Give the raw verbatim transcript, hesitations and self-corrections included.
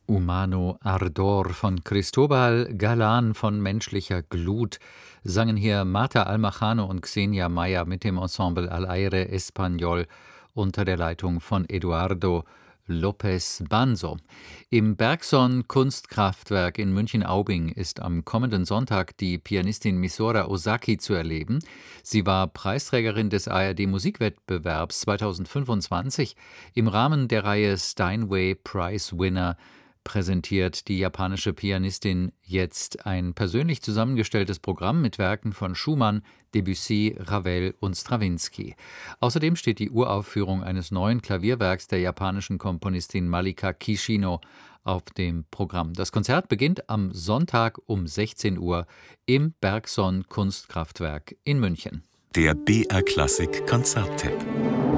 Humano Ardor von Cristobal Galan von Menschlicher Glut sangen hier Marta Almajano und Xenia Meyer mit dem Ensemble Al Aire Español unter der Leitung von Eduardo López Banzo. Im Bergson Kunstkraftwerk in München-Aubing ist am kommenden Sonntag die Pianistin Misora Ozaki zu erleben. Sie war Preisträgerin des A R D-Musikwettbewerbs zweitausendfünfundzwanzig. Im Rahmen der Reihe Steinway Prize Winner präsentiert die japanische Pianistin jetzt ein persönlich zusammengestelltes Programm mit Werken von Schumann, Debussy, Ravel und Strawinsky. Außerdem steht die Uraufführung eines neuen Klavierwerks der japanischen Komponistin Malika Kishino auf dem Programm. Das Konzert beginnt am Sonntag um sechzehn Uhr im Bergson Kunstkraftwerk in München. Der B R Klassik Konzerttipp.